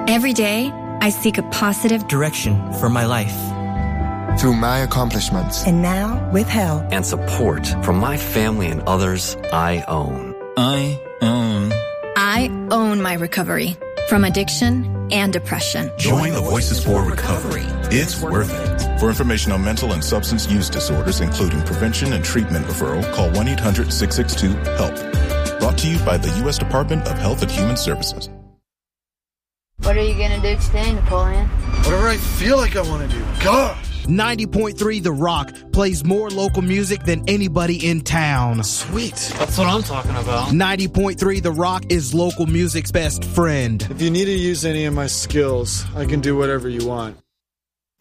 Every day, I seek a positive direction for my life. Through my accomplishments. And now, with help and support from my family and others, I own. I own my recovery from addiction and depression. Join the Voices for Recovery. It's worth it. For information on mental and substance use disorders, including prevention and treatment referral, call 1-800-662-HELP. Brought to you by the U.S. Department of Health and Human Services. What are you going to do today, Napoleon? Whatever I feel like I want to do. Gosh! 90.3 The Rock plays more local music than anybody in town. Sweet. That's what I'm talking about. 90.3 The Rock is local music's best friend. If you need to use any of my skills, I can do whatever you want.